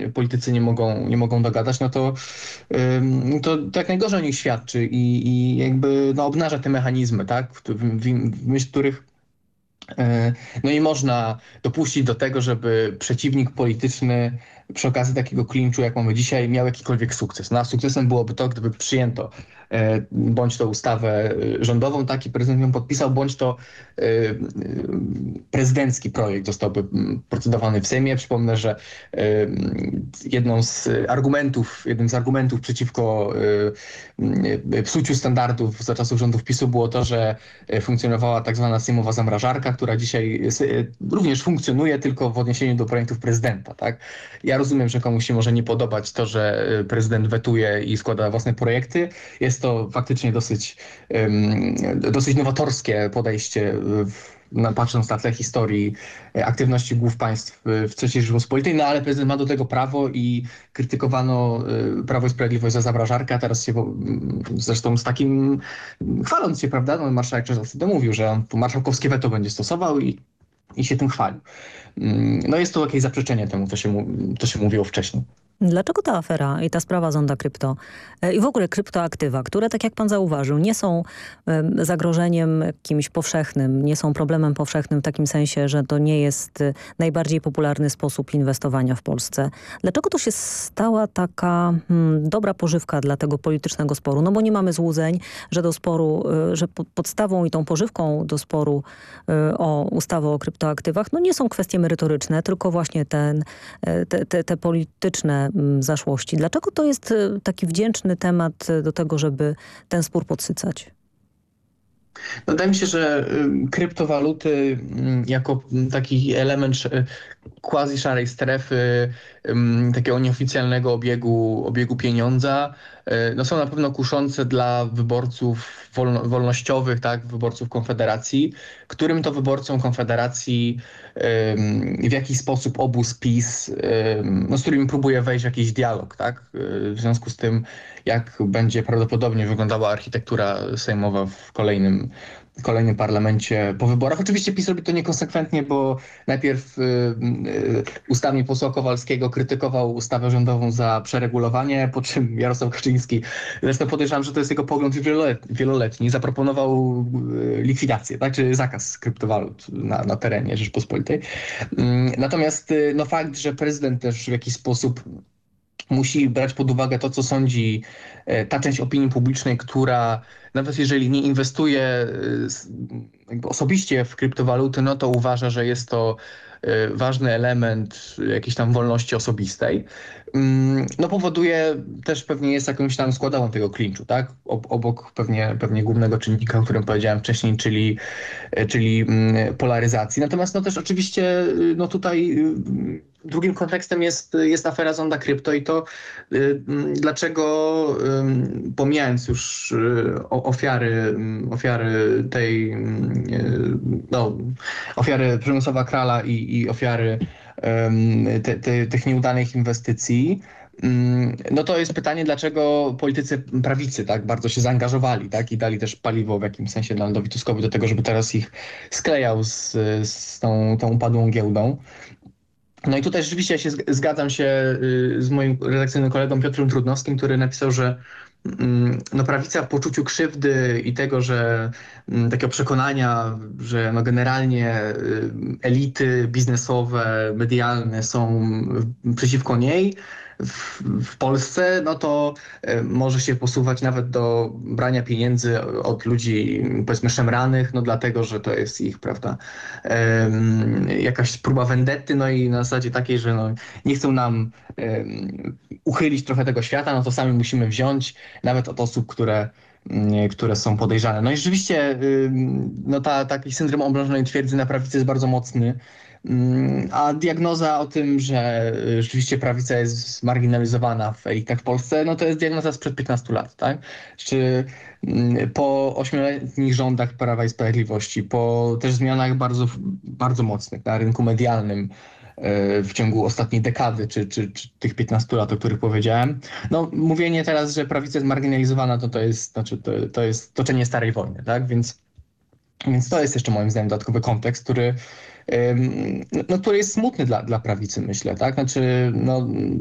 politycy nie mogą dogadać, no to jak najgorzej o nich świadczy i jakby no, obnaża te mechanizmy, tak? W myśl których no i można dopuścić do tego, żeby przeciwnik polityczny przy okazji takiego klinczu, jak mamy dzisiaj, miał jakikolwiek sukces. No a sukcesem byłoby to, gdyby przyjęto bądź to ustawę rządową, taki prezydent ją podpisał, bądź to prezydencki projekt zostałby procedowany w Sejmie. Przypomnę, że jednym z argumentów przeciwko psuciu standardów za czasów rządów PiS-u było to, że funkcjonowała tak zwana sejmowa zamrażarka, która dzisiaj również funkcjonuje, tylko w odniesieniu do projektów prezydenta. Tak? Ja rozumiem, że komuś się może nie podobać to, że prezydent wetuje i składa własne projekty. Jest to faktycznie dosyć nowatorskie podejście, patrząc na tle historii aktywności głów państw w III Rzeczypospolitej, no ale prezydent ma do tego prawo i krytykowano Prawo i Sprawiedliwość za zamrażarkę, a teraz się zresztą z takim chwaląc się, prawda, no, marszałek Czarzasty mówił, że on tu marszałkowskie weto będzie stosował i się tym chwalił. No jest to jakieś zaprzeczenie temu, co się mówiło wcześniej. Dlaczego ta afera i ta sprawa Zonda Krypto i w ogóle kryptoaktywa, które, tak jak pan zauważył, nie są zagrożeniem jakimś powszechnym, nie są problemem powszechnym w takim sensie, że to nie jest najbardziej popularny sposób inwestowania w Polsce. Dlaczego to się stała taka dobra pożywka dla tego politycznego sporu? No bo nie mamy złudzeń, że do sporu, że podstawą i tą pożywką do sporu o ustawę o kryptoaktywach no nie są kwestie merytoryczne, tylko właśnie te polityczne zaszłości. Dlaczego to jest taki wdzięczny temat do tego, żeby ten spór podsycać? No, wydaje mi się, że kryptowaluty jako taki element quasi szarej strefy, takiego nieoficjalnego obiegu pieniądza, no są na pewno kuszące dla wyborców wolnościowych, tak, wyborców Konfederacji, którym to wyborcom Konfederacji w jakiś sposób obóz PiS, no, z którymi próbuje wejść w jakiś dialog, tak, w związku z tym, jak będzie prawdopodobnie wyglądała architektura sejmowa w kolejnym parlamencie po wyborach. Oczywiście PiS robi to niekonsekwentnie, bo najpierw ustami posła Kowalskiego krytykował ustawę rządową za przeregulowanie, po czym Jarosław Kaczyński, zresztą podejrzewam, że to jest jego pogląd wieloletni, zaproponował likwidację, tak, czy zakaz kryptowalut na terenie Rzeczypospolitej. Natomiast no, fakt, że prezydent też w jakiś sposób musi brać pod uwagę to, co sądzi ta część opinii publicznej, która nawet jeżeli nie inwestuje jakby osobiście w kryptowaluty, no to uważa, że jest to ważny element jakiejś tam wolności osobistej. No powoduje też pewnie jest jakąś tam składową tego klinczu, tak? Obok pewnie głównego czynnika, o którym powiedziałem wcześniej, czyli polaryzacji. Natomiast no też oczywiście no tutaj drugim kontekstem jest afera Zonda Krypto i to dlaczego pomijając już ofiary tej no, ofiary Przemysława Krala i ofiary tych nieudanych inwestycji, no to jest pytanie, dlaczego politycy prawicy tak bardzo się zaangażowali, tak, i dali też paliwo w jakimś sensie Donaldowi Tuskowi do tego, żeby teraz ich sklejał z tą upadłą giełdą. No i tutaj rzeczywiście zgadzam się z moim redakcyjnym kolegą Piotrem Trudnowskim, który napisał, że no prawica w poczuciu krzywdy i tego, że takiego przekonania, że no generalnie elity biznesowe, medialne są przeciwko niej w Polsce, no to może się posuwać nawet do brania pieniędzy od ludzi, powiedzmy, szemranych, no dlatego, że to jest ich, prawda, jakaś próba vendetty, no i na zasadzie takiej, że no, nie chcą nam uchylić trochę tego świata, no to sami musimy wziąć nawet od osób, które są podejrzane. No i rzeczywiście no taki syndrom oblężonej twierdzy na prawicy jest bardzo mocny. A diagnoza o tym, że rzeczywiście prawica jest zmarginalizowana w elitach w Polsce, no to jest diagnoza sprzed 15 lat, tak? Czy po 8-letnich rządach Prawa i Sprawiedliwości, po też zmianach bardzo, bardzo mocnych na rynku medialnym w ciągu ostatniej dekady, czy tych 15 lat, o których powiedziałem. No, mówienie teraz, że prawica jest marginalizowana, to jest toczenie starej wojny, tak? Więc to jest jeszcze moim zdaniem dodatkowy kontekst, który jest smutny dla prawicy, myślę, tak? Znaczy, no,